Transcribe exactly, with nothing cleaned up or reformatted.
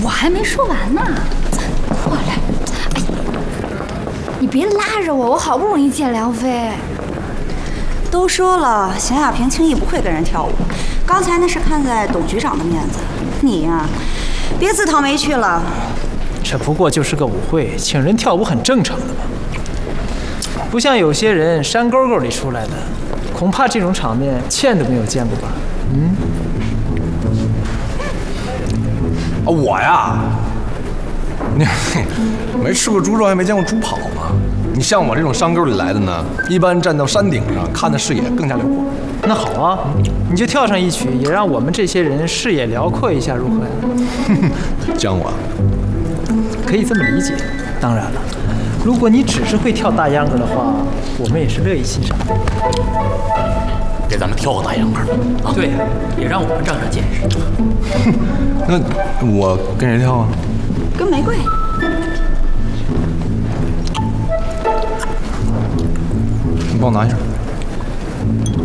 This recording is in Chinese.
我还没说完呢，过来。哎，你别拉着我，我好不容易见梁飞。 都说了，邢亚萍轻易不会跟人跳舞。刚才那是看在董局长的面子，你呀、啊，别自讨没趣了。 这不过就是个舞会，请人跳舞很正常的嘛。不像有些人山沟沟里出来的，恐怕这种场面见都没有见过吧？嗯。 啊，我呀，你没吃过猪肉，也没见过猪跑嘛。你像我这种山沟里来的呢，一般站到山顶上看的视野更加辽阔。 那好啊，你就跳上一曲，也让我们这些人视野辽阔一下，如何呀？ 将我可以这么理解。当然了，如果你只是会跳大秧歌的话，我们也是乐意欣赏。 给咱们跳个大秧歌啊！对，也让我们长长见识。 那我跟谁跳啊？ 跟玫瑰。 你帮我拿一下。